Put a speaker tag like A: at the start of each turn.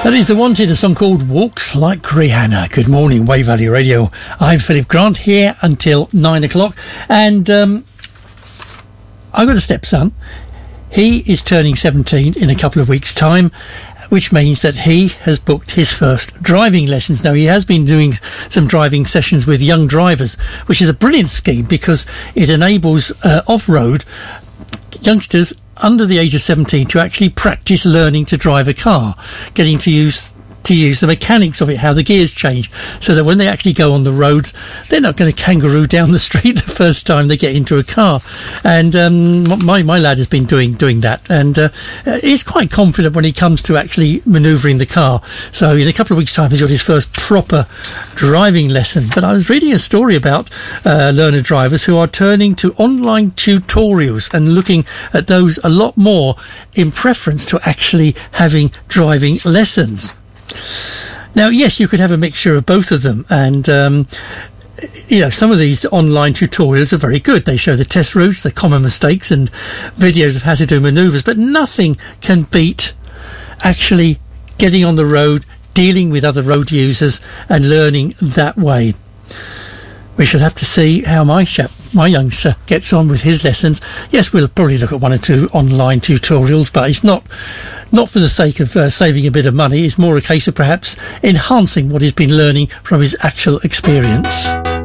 A: That is The Wanted, a song called Walks Like Rihanna. Good morning, Wave Valley Radio. I'm Philip Grant, here until 9 o'clock. And I've got a stepson. He is turning 17 in a couple of weeks' time, which means that he has booked his first driving lessons. Now, he has been doing some driving sessions with young drivers, which is a brilliant scheme because it enables off-road youngsters under the age of 17 to actually practice learning to drive a car, getting to use the mechanics of it, how the gears change, so that when they actually go on the roads, they're not going to kangaroo down the street the first time they get into a car. And my lad has been doing that, and he's quite confident when he comes to actually manoeuvring the car. So in a couple of weeks' time, he's got his first proper driving lesson. But I was reading a story about learner drivers who are turning to online tutorials and looking at those a lot more in preference to actually having driving lessons. Now, yes, you could have a mixture of both of them, and some of these online tutorials are very good. They show the test routes, the common mistakes, and videos of how to do manoeuvres, but nothing can beat actually getting on the road, dealing with other road users, and learning that way. We shall have to see how my youngster gets on with his lessons. Yes, we'll probably look at one or two online tutorials, but it's not for the sake of saving a bit of money. It's more a case of perhaps enhancing what he's been learning from his actual experience.